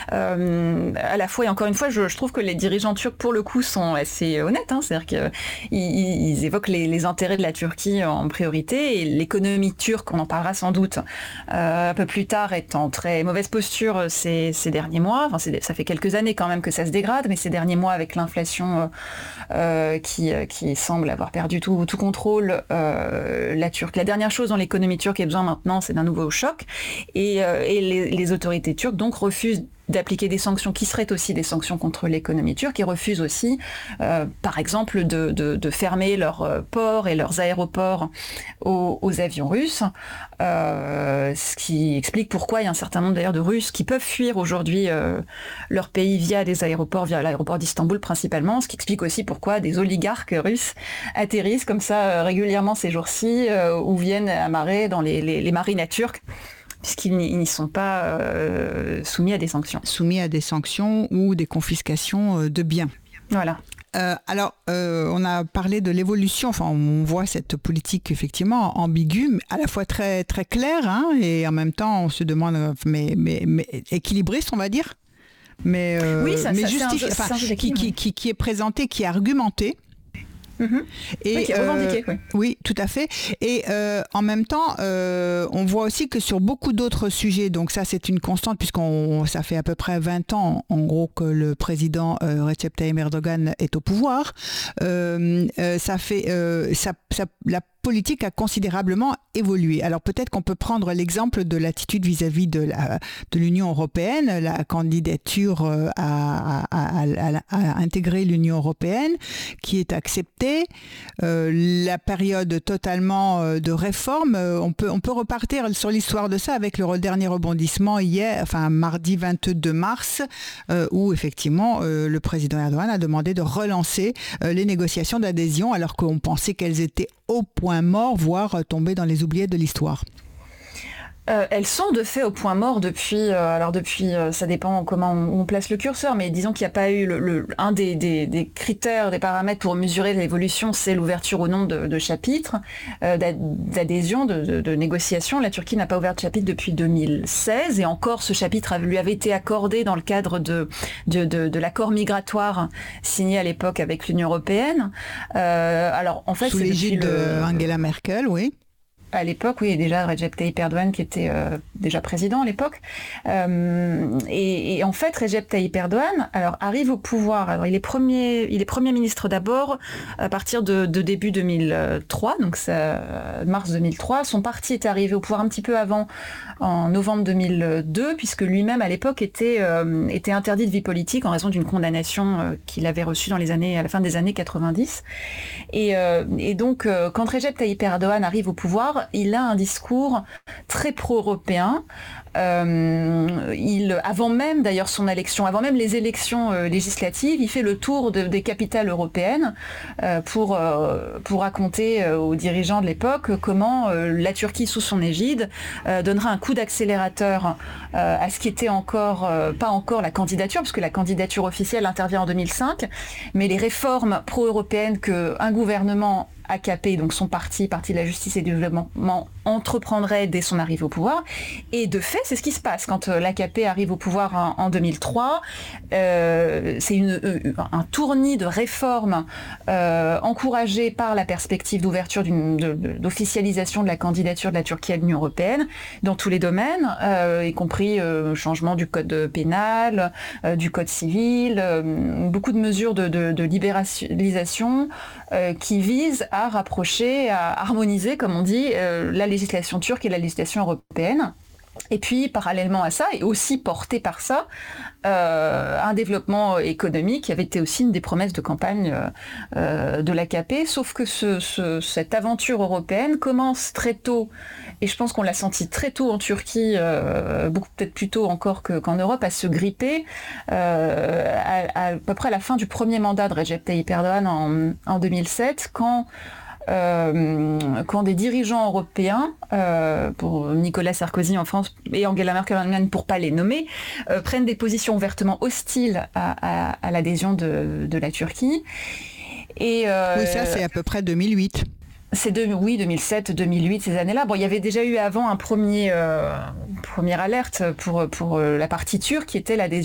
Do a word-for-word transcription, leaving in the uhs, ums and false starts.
Euh, à la fois, et encore une fois, je, je trouve que les dirigeants turcs, pour le coup, sont assez honnêtes. Hein, c'est-à-dire qu'ils ils évoquent les, les intérêts de la Turquie en priorité, et l'économie turque, on en parlera sans doute euh, un peu plus tard, est en très mauvaise posture ces, ces derniers mois. Enfin, c'est, ça fait quelques années quand même que ça se dégrade, mais ces derniers mois, avec l'inflation euh, qui, qui semble avoir perdu tout, tout contrôle, euh, la Turque. La dernière chose dont l'économie turque a besoin maintenant, c'est d'un nouveau choc. Et, euh, et les, les autorités turques donc refusent d'appliquer des sanctions qui seraient aussi des sanctions contre l'économie turque, et refusent aussi, euh, par exemple, de, de, de fermer leurs ports et leurs aéroports aux, aux avions russes, euh, ce qui explique pourquoi il y a un certain nombre d'ailleurs de Russes qui peuvent fuir aujourd'hui euh, leur pays via des aéroports, via l'aéroport d'Istanbul principalement, ce qui explique aussi pourquoi des oligarques russes atterrissent comme ça euh, régulièrement ces jours-ci, euh, ou viennent amarrer dans les, les, les marinas turques, puisqu'ils n'y sont pas euh, soumis à des sanctions. Soumis à des sanctions ou des confiscations de biens. Voilà. Euh, alors, euh, on a parlé de l'évolution, enfin on voit cette politique effectivement ambiguë, mais à la fois très, très claire, hein, et en même temps on se demande, mais, mais, mais équilibriste on va dire, mais, euh, oui, ça, mais ça, justifié, c'est un, enfin, c'est un qui, qui, qui, qui est présenté, qui est argumenté. Mmh. Et, oui, qui est revendiqué, euh, oui. oui, tout à fait. Et euh, en même temps, euh, on voit aussi que sur beaucoup d'autres sujets, donc ça c'est une constante puisqu'on ça fait à peu près vingt ans en gros que le président euh, Recep Tayyip Erdogan est au pouvoir. Euh, euh, ça fait euh, ça, ça, la politique a considérablement évolué. Alors peut-être qu'on peut prendre l'exemple de l'attitude vis-à-vis de, la, de l'Union européenne, la candidature à, à, à, à, à intégrer l'Union européenne qui est acceptée, euh, la période totalement de réforme, on peut, on peut repartir sur l'histoire de ça avec le dernier rebondissement hier, enfin mardi vingt-deux mars, euh, où effectivement euh, le président Erdogan a demandé de relancer euh, les négociations d'adhésion alors qu'on pensait qu'elles étaient au point mort, voire tomber dans les oubliettes de l'histoire. Euh, elles sont de fait au point mort depuis, euh, alors depuis, euh, ça dépend comment on, on place le curseur, mais disons qu'il n'y a pas eu le, le, un des, des, des critères, des paramètres pour mesurer l'évolution, c'est l'ouverture ou non de, de chapitres euh, d'adhésion, de, de, de négociation. La Turquie n'a pas ouvert de chapitre depuis deux mille seize, et encore ce chapitre lui avait été accordé dans le cadre de, de, de, de l'accord migratoire signé à l'époque avec l'Union européenne. Euh, alors en fait, sous c'est l'égide depuis le... d'Angela Merkel, oui. À l'époque, oui, déjà Recep Tayyip Erdogan qui était euh, déjà président à l'époque. Euh, et, et en fait, Recep Tayyip Erdogan alors, arrive au pouvoir. Alors, il est premier, il est premier ministre d'abord à partir de, de début deux mille trois, donc ça, mars deux mille trois. Son parti est arrivé au pouvoir un petit peu avant, en novembre deux mille deux, puisque lui-même à l'époque était, euh, était interdit de vie politique en raison d'une condamnation euh, qu'il avait reçue dans les années, à la fin des années quatre-vingt-dix. Et, euh, et donc, euh, quand Recep Tayyip Erdogan arrive au pouvoir, il a un discours très pro-européen. Euh, il, avant même d'ailleurs son élection, avant même les élections euh, législatives, il fait le tour de, des capitales européennes euh, pour, euh, pour raconter euh, aux dirigeants de l'époque comment euh, la Turquie sous son égide euh, donnera un coup d'accélérateur euh, à ce qui était encore, euh, pas encore la candidature, parce que la candidature officielle intervient en deux mille cinq, mais les réformes pro-européennes qu'un gouvernement A K P, donc son parti, Parti de la Justice et du Développement, entreprendrait dès son arrivée au pouvoir. Et de fait, c'est ce qui se passe quand l'A K P arrive au pouvoir en, en deux mille trois. Euh, c'est une, euh, un tournis de réformes euh, encouragé par la perspective d'ouverture d'une, de, de, d'officialisation de la candidature de la Turquie à l'Union européenne dans tous les domaines, euh, y compris euh, changement du code pénal, euh, du code civil, euh, beaucoup de mesures de, de, de libéralisation euh, qui visent à rapprocher, à harmoniser, comme on dit, euh, la législation turque et la législation européenne. Et puis, parallèlement à ça, et aussi porté par ça, euh, un développement économique qui avait été aussi une des promesses de campagne euh, de l'A K P, sauf que ce, ce, cette aventure européenne commence très tôt, et je pense qu'on l'a senti très tôt en Turquie, euh, beaucoup peut-être plus tôt encore que, qu'en Europe, à se gripper euh, à, à, à peu près à la fin du premier mandat de Recep Tayyip Erdogan en, en deux mille sept, quand Euh, quand des dirigeants européens, euh, pour Nicolas Sarkozy en France et Angela Merkel en Allemagne, pour pas les nommer, euh, prennent des positions ouvertement hostiles à, à, à l'adhésion de, de la Turquie. Et, euh, oui, ça c'est à peu près deux mille huit. C'est de, oui, deux mille sept, deux mille huit, ces années-là. Bon, il y avait déjà eu avant un premier, euh, première alerte pour, pour la partie turque, qui était l'adhésion